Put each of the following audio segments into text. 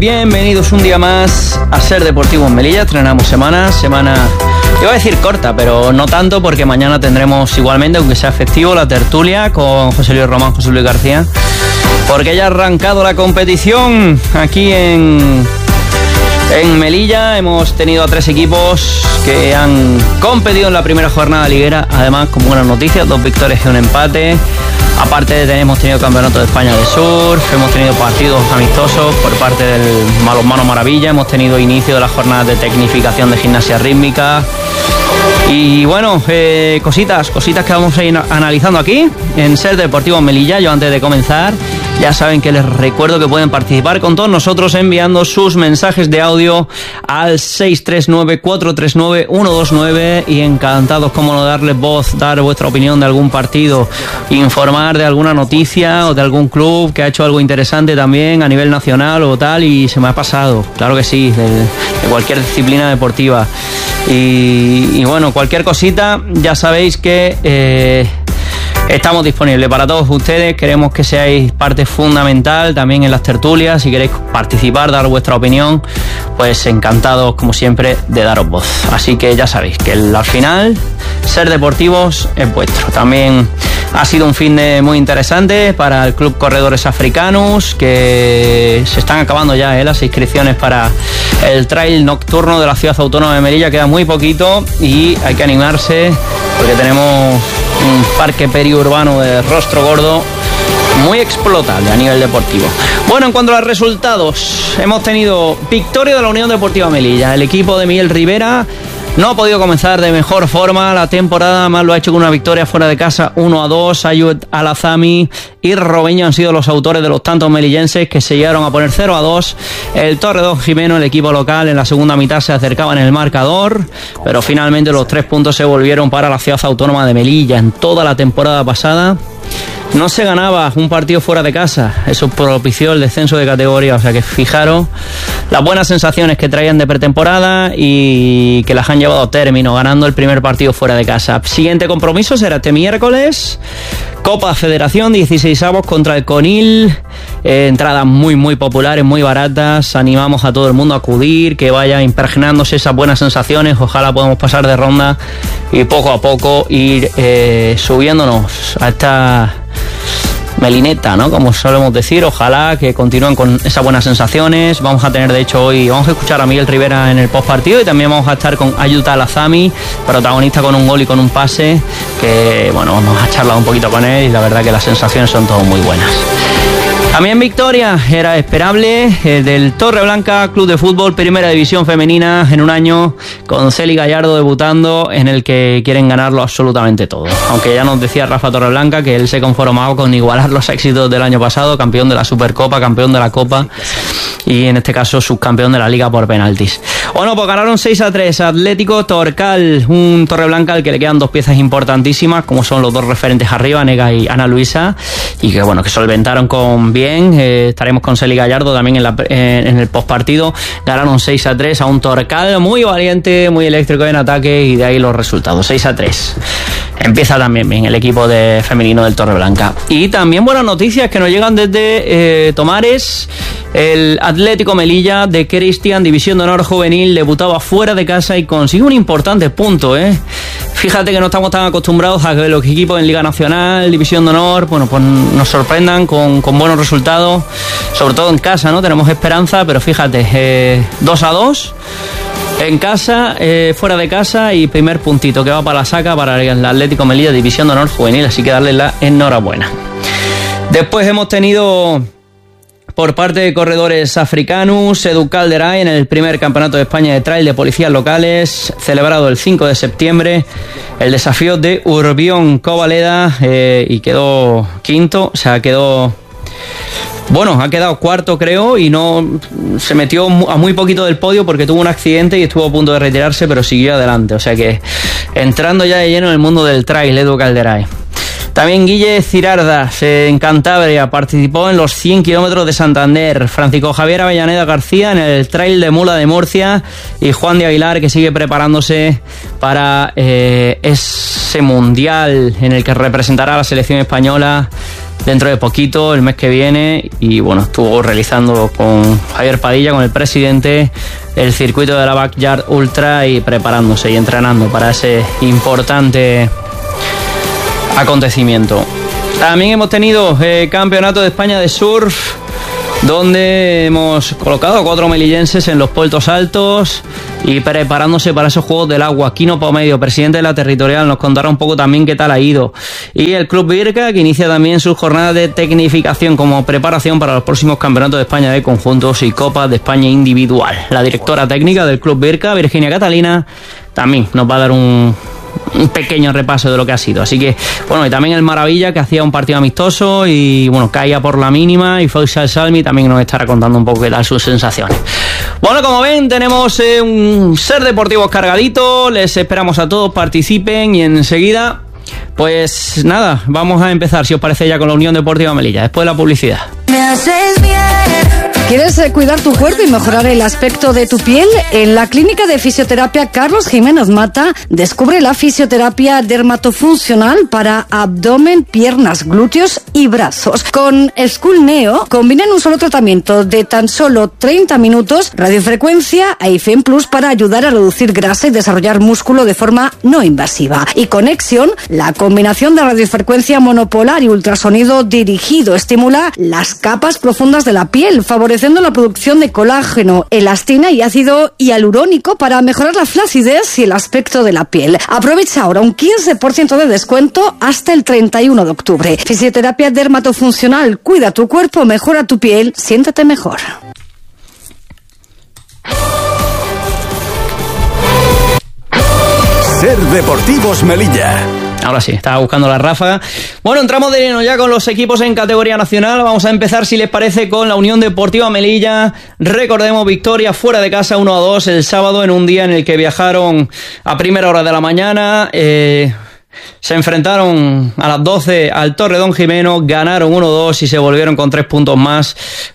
Bienvenidos un día más a Ser Deportivo en Melilla. Estrenamos semana, iba a decir corta, pero no tanto, porque mañana tendremos igualmente, aunque sea festivo, la tertulia con José Luis Román, José Luis García, porque ya ha arrancado la competición aquí en Melilla. Hemos tenido a 3 equipos que han competido en la primera jornada liguera, además con buenas noticias, 2 victorias y un empate. Aparte hemos tenido Campeonato de España de Surf, hemos tenido partidos amistosos por parte del Balonmano Maravilla, hemos tenido inicio de las jornadas de tecnificación de gimnasia rítmica. Y bueno, cositas que vamos a ir analizando aquí en Ser Deportivo en Melilla. Yo antes de comenzar, ya saben que les recuerdo que pueden participar con todos nosotros enviando sus mensajes de audio al 639-439-129 y encantados, como no, darles voz, dar vuestra opinión de algún partido, informar de alguna noticia o de algún club que ha hecho algo interesante también a nivel nacional o tal, y se me ha pasado, claro que sí, de cualquier disciplina deportiva. Y bueno, cualquier cosita, ya sabéis que estamos disponibles para todos ustedes. Queremos que seáis parte fundamental también en las tertulias. Si queréis participar, dar vuestra opinión, pues encantados como siempre de daros voz. Así que ya sabéis que al final Ser Deportivos es vuestro. También ha sido un fin de muy interesante para el Club Corredores Africanos, que se están acabando ya las inscripciones para el trail nocturno de la Ciudad Autónoma de Melilla. Queda muy poquito y hay que animarse, porque tenemos un parque periurbano de Rostro Gordo muy explotable a nivel deportivo. Bueno, en cuanto a los resultados, hemos tenido victoria de la Unión Deportiva Melilla. El equipo de Miguel Rivera no ha podido comenzar de mejor forma la temporada, más lo ha hecho con una victoria fuera de casa 1-2. Ayud Alazami y Robeño han sido los autores de los tantos melillenses, que se llegaron a poner 0-2. El Torredón Jimeno, el equipo local, en la segunda mitad se acercaba en el marcador, pero finalmente los 3 puntos se volvieron para la Ciudad Autónoma de Melilla. En toda la temporada pasada no se ganaba un partido fuera de casa. Eso propició el descenso de categoría. O sea que fijaros las buenas sensaciones que traían de pretemporada y que las han llevado a término, ganando el primer partido fuera de casa. Siguiente compromiso será este miércoles, Copa Federación, 16avos contra el Conil. Entradas muy populares, muy baratas. Animamos a todo el mundo a acudir, que vaya impregnándose esas buenas sensaciones. Ojalá podamos pasar de ronda y poco a poco ir subiéndonos a esta melineta, ¿no?, como solemos decir. Ojalá que continúen con esas buenas sensaciones. Vamos a tener, de hecho, hoy vamos a escuchar a Miguel Rivera en el postpartido, y también vamos a estar con Ayud Alazami, protagonista con un gol y con un pase, que bueno, vamos a charlar un poquito con él, y la verdad que las sensaciones son todas muy buenas. También victoria, era esperable, del Torreblanca Club de Fútbol, Primera División Femenina, en un año con Celi Gallardo debutando, en el que quieren ganarlo absolutamente todo. Aunque ya nos decía Rafa Torreblanca que él se conformaba con igualar los éxitos del año pasado, campeón de la Supercopa, campeón de la Copa y en este caso subcampeón de la Liga por penaltis. Bueno, pues ganaron 6-3 Atlético Torcal, un Torreblanca al que le quedan 2 piezas importantísimas, como son los 2 referentes arriba, Nega y Ana Luisa, y que bueno, que solventaron con bien. Estaremos con Celi Gallardo también en el postpartido. Ganaron 6-3 a un Torcal muy valiente, muy eléctrico en ataque, y de ahí los resultados, 6-3. Empieza también bien el equipo de femenino del Torreblanca. Y también buenas noticias que nos llegan desde Tomares. El Atlético Melilla de Cristian, División de Honor Juvenil, debutaba fuera de casa y consigue un importante punto, Fíjate que no estamos tan acostumbrados a que los equipos en Liga Nacional, División de Honor, bueno, pues nos sorprendan con buenos resultados, sobre todo en casa, ¿no? Tenemos esperanza, pero fíjate, 2-2 en casa, fuera de casa, y primer puntito que va para la saca para el Atlético Melilla, División de Honor Juvenil, así que darle la enhorabuena. Después hemos tenido, por parte de Corredores Africanos, Edu Calderay en el primer Campeonato de España de Trail de Policías Locales, celebrado el 5 de septiembre, el desafío de Urbión Covaleda, y quedó quinto, o sea, ha quedado cuarto, creo, y no se metió a muy poquito del podio porque tuvo un accidente y estuvo a punto de retirarse, pero siguió adelante. O sea que entrando ya de lleno en el mundo del trail, Edu Calderay. También Guille Cirardas en Cantabria participó en los 100 kilómetros de Santander. Francisco Javier Avellaneda García en el trail de Mula de Murcia, y Juan de Aguilar, que sigue preparándose para ese mundial en el que representará a la selección española dentro de poquito, el mes que viene, y bueno, estuvo realizando con Javier Padilla, con el presidente, el circuito de la Backyard Ultra y preparándose y entrenando para ese importante acontecimiento. También hemos tenido Campeonato de España de Surf, donde hemos colocado a 4 melillenses en los puertos altos y preparándose para esos Juegos del Agua. Quino Pomedio, presidente de la territorial, nos contará un poco también qué tal ha ido. Y el Club Birka, que inicia también sus jornadas de tecnificación como preparación para los próximos Campeonatos de España de conjuntos y Copas de España individual. La directora técnica del Club Birka, Virginia Catalina, también nos va a dar un pequeño repaso de lo que ha sido. Así que, bueno, y también el Maravilla, que hacía un partido amistoso y, bueno, caía por la mínima, y Faisal Salmi también nos estará contando un poco qué tal sus sensaciones. Bueno, como ven, tenemos un Ser Deportivos cargadito, les esperamos a todos, participen, y enseguida, pues nada, vamos a empezar, si os parece, ya con la Unión Deportiva Melilla, después de la publicidad. Me haces bien. ¿Quieres cuidar tu cuerpo y mejorar el aspecto de tu piel? En la Clínica de Fisioterapia Carlos Jiménez Mata descubre la fisioterapia dermatofuncional para abdomen, piernas, glúteos y brazos. Con School Neo combinan un solo tratamiento de tan solo 30 minutos, radiofrecuencia e IFEM Plus para ayudar a reducir grasa y desarrollar músculo de forma no invasiva. Y Conexión, la combinación de radiofrecuencia monopolar y ultrasonido dirigido, estimula las capas profundas de la piel, favoreciendo la producción de colágeno, elastina y ácido hialurónico para mejorar la flacidez y el aspecto de la piel. Aprovecha ahora un 15% de descuento hasta el 31 de octubre. Fisioterapia dermatofuncional. Cuida tu cuerpo, mejora tu piel, siéntete mejor. Ser Deportivos Melilla. Ahora sí, estaba buscando la ráfaga. Bueno, entramos de lleno ya con los equipos en categoría nacional. Vamos a empezar, si les parece, con la Unión Deportiva Melilla. Recordemos, victoria fuera de casa 1-2 el sábado, en un día en el que viajaron a primera hora de la mañana. Se enfrentaron a las 12 al Torredonjimeno, ganaron 1-2 y se volvieron con 3 puntos más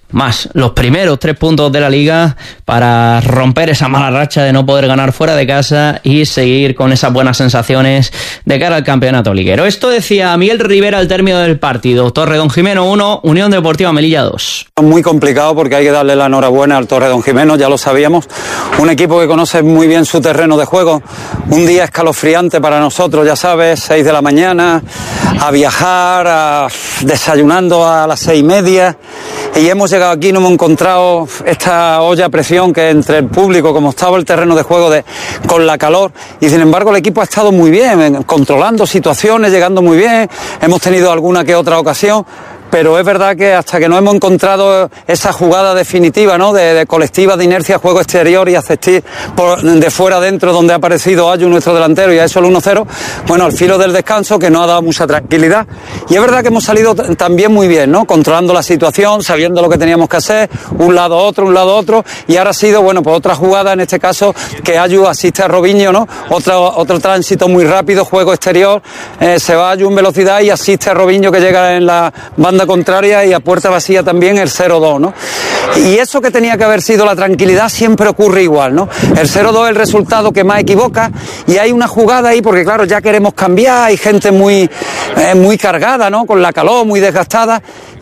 los primeros 3 puntos de la liga para romper esa mala racha de no poder ganar fuera de casa y seguir con esas buenas sensaciones de cara al campeonato liguero. Esto decía Miguel Rivera al término del partido. Torredonjimeno 1, Unión Deportiva Melilla 2. Muy complicado, porque hay que darle la enhorabuena al Torredonjimeno, ya lo sabíamos. Un equipo que conoce muy bien su terreno de juego. Un día escalofriante para nosotros, ya sabes, 6 de la mañana, a viajar, desayunando a las 6:30. Y hemos llegado aquí, no hemos encontrado esta olla a presión que entre el público, como estaba el terreno de juego con la calor, y sin embargo el equipo ha estado muy bien, controlando situaciones, llegando muy bien, hemos tenido alguna que otra ocasión, pero es verdad que hasta que no hemos encontrado esa jugada definitiva, ¿no?, de colectiva, de inercia, juego exterior y asistir de fuera adentro, donde ha aparecido Ayu, nuestro delantero, y a eso el 1-0, bueno, al filo del descanso, que nos ha dado mucha tranquilidad. Y es verdad que hemos salido también muy bien, ¿no?, controlando la situación, sabiendo lo que teníamos que hacer, un lado otro, y ahora ha sido, bueno, pues otra jugada, en este caso, que Ayu asiste a Robinho, ¿no?, otro tránsito muy rápido, juego exterior, se va Ayu en velocidad y asiste a Robinho, que llega en la banda contraria, y a puerta vacía también el 0-2, ¿no? Y eso que tenía que haber sido la tranquilidad siempre ocurre igual, ¿no? El 0-2 es el resultado que más equivoca, y hay una jugada ahí, porque claro, ya queremos cambiar, hay gente muy cargada, ¿no?, con la calor, muy desgastada,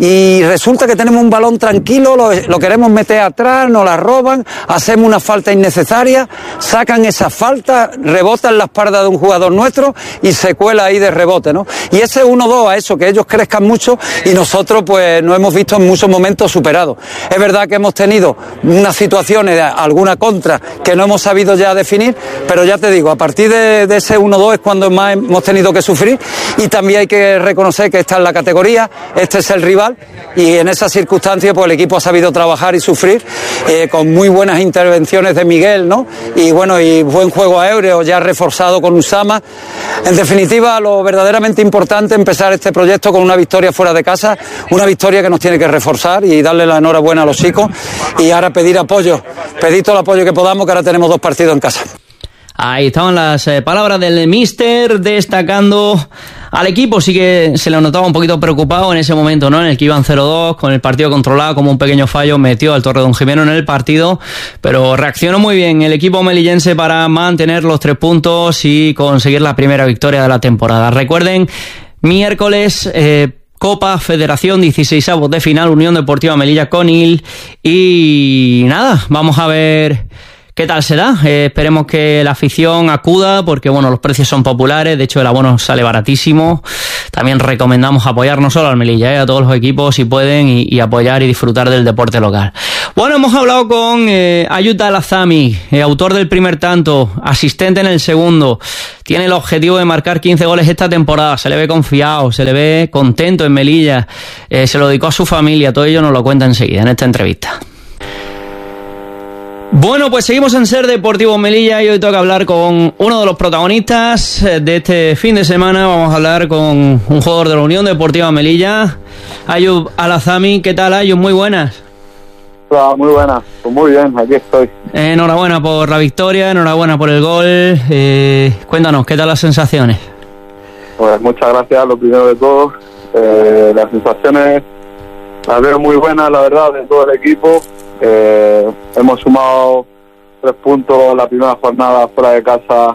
y resulta que tenemos un balón tranquilo, lo queremos meter atrás, nos la roban, hacemos una falta innecesaria, sacan esa falta, rebota en la espalda de un jugador nuestro y se cuela ahí de rebote, ¿no? Y ese 1-2 a eso, que ellos crezcan mucho y nosotros pues nos hemos visto en muchos momentos superados. Es verdad que hemos tenido unas situaciones, alguna contra, que no hemos sabido ya definir, pero ya te digo, a partir de ese 1-2 es cuando más hemos tenido que sufrir, y también hay que reconocer que esta es la categoría, este es el rival, y en esas circunstancias pues el equipo ha sabido trabajar y sufrir, con muy buenas intervenciones de Miguel, ¿no?, y bueno, y buen juego aéreo ya reforzado con Usama. En definitiva, lo verdaderamente importante, empezar este proyecto con una victoria fuera de casa, una victoria que nos tiene que reforzar y darle la enhorabuena a los chicos, y ahora pedir apoyo, pedir todo el apoyo que podamos, que ahora tenemos 2 partidos en casa. Ahí estaban las palabras del míster destacando al equipo. Sí que se le notaba un poquito preocupado en ese momento, ¿no?, en el que iban 0-2, con el partido controlado, como un pequeño fallo metió al Torredonjimeno en el partido, pero reaccionó muy bien el equipo melillense para mantener los 3 puntos y conseguir la primera victoria de la temporada. Recuerden, miércoles Copa Federación, 16avos de final, Unión Deportiva Melilla Conil. Y nada, vamos a ver qué tal será. Esperemos que la afición acuda, porque bueno, los precios son populares, de hecho el abono sale baratísimo. También recomendamos apoyar no solo al Melilla, a todos los equipos si pueden, y apoyar y disfrutar del deporte local. Bueno, hemos hablado con Ayub Alazami, autor del primer tanto, asistente en el segundo. Tiene el objetivo de marcar 15 goles esta temporada, se le ve confiado, se le ve contento en Melilla, se lo dedicó a su familia, todo ello nos lo cuenta enseguida en esta entrevista. Bueno, pues seguimos en Ser Deportivo Melilla y hoy toca hablar con uno de los protagonistas de este fin de semana. Vamos a hablar con un jugador de la Unión Deportiva Melilla, Ayub Alazami. ¿Qué tal, Ayub? Muy buenas. Hola, muy buenas. Pues muy bien, aquí estoy. Enhorabuena por la victoria, enhorabuena por el gol. Cuéntanos, ¿qué tal las sensaciones? Pues muchas gracias, lo primero de todo. Las sensaciones las veo muy buenas, la verdad, de todo el equipo. Hemos sumado 3 puntos la primera jornada fuera de casa